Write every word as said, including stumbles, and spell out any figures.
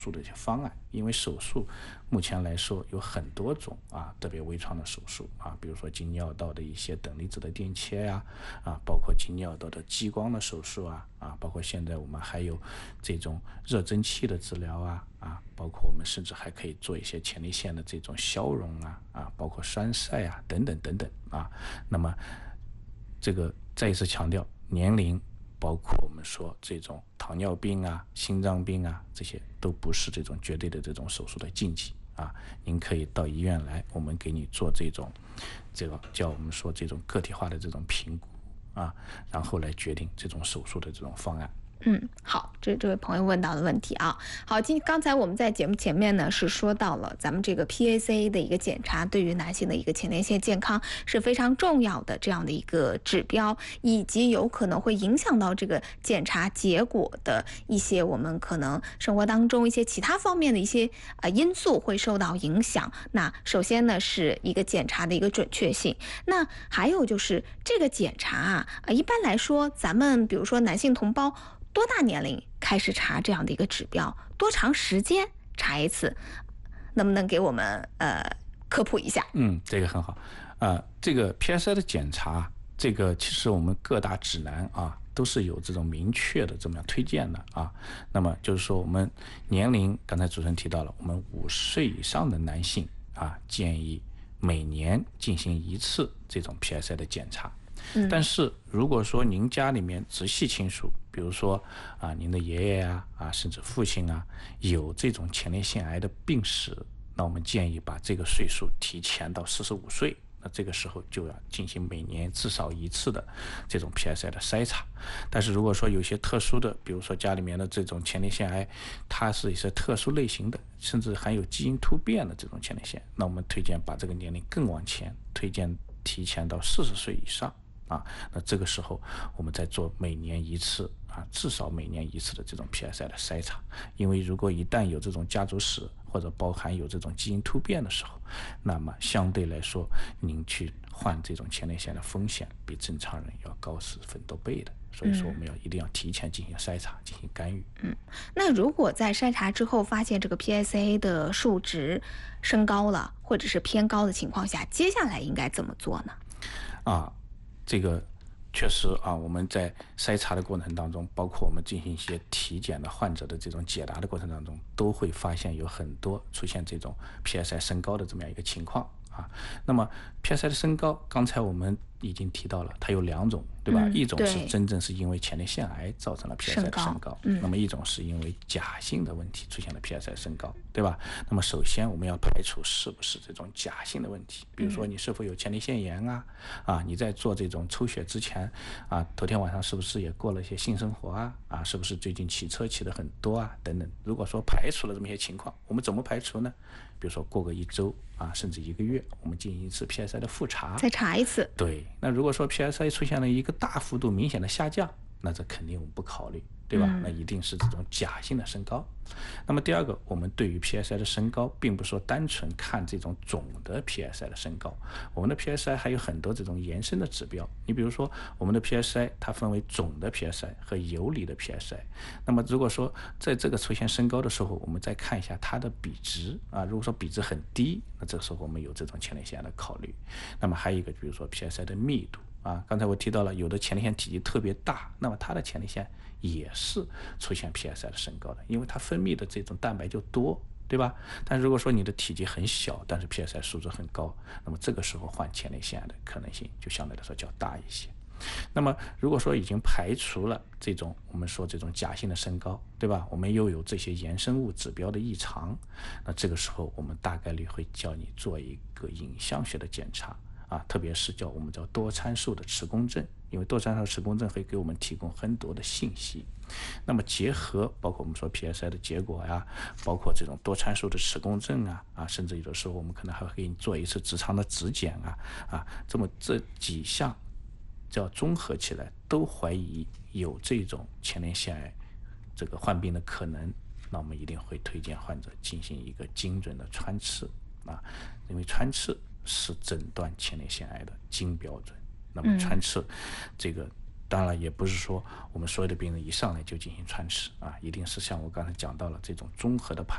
术的一些方案，因为手术目前来说有很多种啊，特别微创的手术啊，比如说经尿道的一些等离子的电切呀、啊，啊，包括经尿道的激光的手术啊，啊，包括现在我们还有这种热蒸汽的治疗啊，啊，包括我们甚至还可以做一些前列腺的这种消融啊，啊，包括栓塞啊，等等等等啊。那么这个再一次强调，年龄。包括我们说这种糖尿病啊、心脏病啊，这些都不是这种绝对的这种手术的禁忌啊。您可以到医院来，我们给你做这种，这个叫我们说这种个体化的这种评估啊，然后来决定这种手术的这种方案。 嗯，好，这这位朋友问到的问题啊，好，今刚才我们在节目前面呢是说到了咱们这个 P S A 的一个检查对于男性的一个前列腺健康是非常重要的这样的一个指标，以及有可能会影响到这个检查结果的一些我们可能生活当中一些其他方面的一些呃因素会受到影响。那首先呢是一个检查的一个准确性，那还有就是这个检查啊，呃一般来说咱们比如说男性同胞。多大年龄开始查这样的一个指标？多长时间查一次？能不能给我们呃科普一下？ 嗯，这个很好。呃，这个 P S A 的检查，这个其实我们各大指南啊都是有这种明确的这么样推荐的啊。那么就是说，我们年龄刚才主持人提到了，我们五十岁以上的男性啊，建议每年进行一次这种 P S A 的检查。嗯、但是如果说您家里面直系亲属，比如说啊，您的爷爷啊，啊，甚至父亲啊，有这种前列腺癌的病史，那我们建议把这个岁数提前到四十五岁。那这个时候就要进行每年至少一次的这种 P S A 的筛查。但是如果说有些特殊的，比如说家里面的这种前列腺癌，它是一些特殊类型的，甚至含有基因突变的这种前列腺，那我们推荐把这个年龄更往前，推荐提前到四十岁以上。啊，那这个时候我们再做每年一次啊，至少每年一次的这种 P S A 的筛查，因为如果一旦有这种家族史或者包含有这种基因突变的时候，那么相对来说，您去患这种前列腺的风险比正常人要高十分多倍的。所以说，我们要一定要提前进行筛查，进行干预。 嗯，那如果在筛查之后发现这个 P S A 的数值升高了，或者是偏高的情况下，接下来应该怎么做呢？ 啊。这个确实啊，我们在筛查的过程当中，包括我们进行一些体检的患者的这种解答的过程当中，都会发现有很多出现这种 P S A 升高的这么样一个情况啊。那么 P S A 的升高，刚才我们已经提到了，它有两种，对吧？嗯、一种是真正是因为前列腺癌造成了 P S A 的升高，嗯、那么一种是因为假性的问题出现了 P S A 升高，对吧？那么首先我们要排除是不是这种假性的问题，比如说你是否有前列腺炎啊？啊，你在做这种抽血之前啊，头天晚上是不是也过了一些性生活啊？啊，是不是最近骑车骑的很多啊？等等。如果说排除了这么一些情况，我们怎么排除呢？比如说过个一周啊，甚至一个月，我们进行一次 P S A 的复查， 再查一次。 对，那如果说 P S A 出现了一个大幅度明显的下降，那这肯定我们不考虑，对吧？嗯、那一定是这种假性的升高。那么第二个，我们对于 P S A 的升高，并不是说单纯看这种总的 P S A 的升高，我们的 P S A 还有很多这种延伸的指标。你比如说，我们的 P S A 它分为总的 P S A 和游离的 P S A。那么如果说在这个出现升高的时候，我们再看一下它的比值啊，如果说比值很低，那这个时候我们有这种前列腺的考虑。那么还有一个，比如说 P S A 的密度。啊，刚才我提到了，有的前列腺体积特别大，那么它的前列腺也是出现 P S A 的升高的，因为它分泌的这种蛋白就多，对吧？但如果说你的体积很小，但是 P S A 数值很高，那么这个时候患前列腺癌的可能性就相对来说较大一些。那么如果说已经排除了这种我们说这种假性的升高，对吧？我们又有这些衍生物指标的异常，那这个时候我们大概率会叫你做一个影像学的检查。啊，特别是叫我们叫多参数的磁共振，因为多参数磁共振会给我们提供很多的信息。那么结合包括我们说 P S A 的结果呀，包括这种多参数的磁共振啊，啊，甚至有的时候我们可能还会给你做一次直肠的指检啊，啊，这么这几项叫综合起来，都怀疑有这种前列腺癌这个患病的可能，那我们一定会推荐患者进行一个精准的穿刺啊，因为穿刺是诊断前列腺癌的金标准。那么穿刺这个当然也不是说我们所有的病人一上来就进行穿刺啊，一定是像我刚才讲到了这种综合的排